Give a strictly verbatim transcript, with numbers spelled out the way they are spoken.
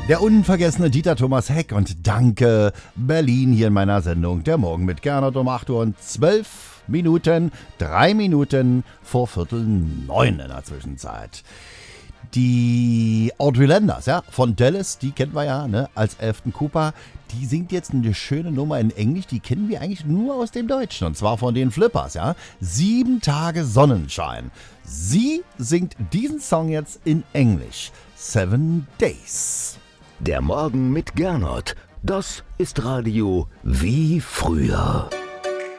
Der unvergessene Dieter Thomas Heck und danke Berlin hier in meiner Sendung. Der Morgen mit Gernot um acht Uhr und zwölf Minuten, drei Minuten vor Viertel neun in der Zwischenzeit. Die Audrey Landers, ja, von Dallas, die kennen wir ja, ne, als Elfton Cooper. Die singt jetzt eine schöne Nummer in Englisch, die kennen wir eigentlich nur aus dem Deutschen, und zwar von den Flippers, ja. Sieben Tage Sonnenschein. Sie singt diesen Song jetzt in Englisch. Seven Days. Der Morgen mit Gernot, das ist Radio wie früher.